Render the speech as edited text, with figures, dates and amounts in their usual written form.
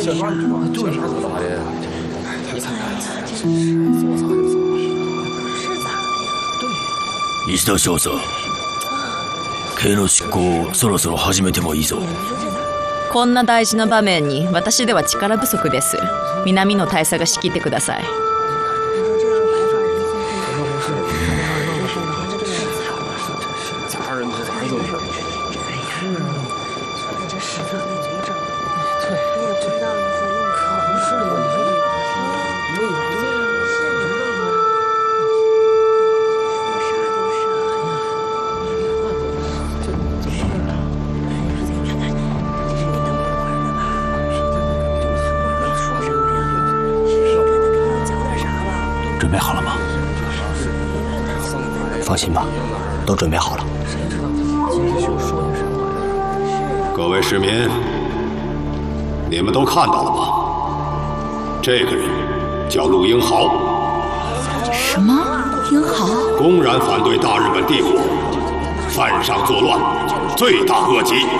石田少佐、刑の執行をそろそろ始めてもいいぞ。 こんな大事な場面に私では力不足です。南の大佐が仕切ってください。 准备好了吗？放心吧，都准备好了。 各位市民，你们都看到了吗？这个人叫陆英豪。 什么？英豪？ 公然反对大日本帝国，犯上作乱，罪大恶极。